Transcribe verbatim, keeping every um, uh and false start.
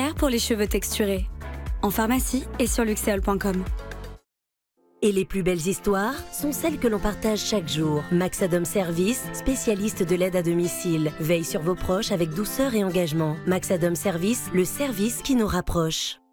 care pour les cheveux texturés. En pharmacie et sur luxéol point com. Et les plus belles histoires sont celles que l'on partage chaque jour. Maxadom Service, spécialiste de l'aide à domicile, veille sur vos proches avec douceur et engagement. Maxadom Service, le service qui nous rapproche.